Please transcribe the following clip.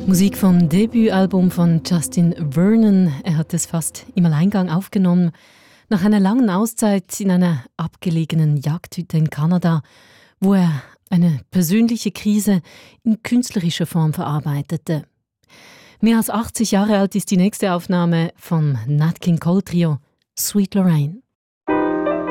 Musik vom Debütalbum von Justin Vernon. Er hat es fast im Alleingang aufgenommen. Nach einer langen Auszeit in einer abgelegenen Jagdhütte in Kanada, wo er eine persönliche Krise in künstlerischer Form verarbeitete. Mehr als 80 Jahre alt ist die nächste Aufnahme vom Nat King Cole Trio, Sweet Lorraine.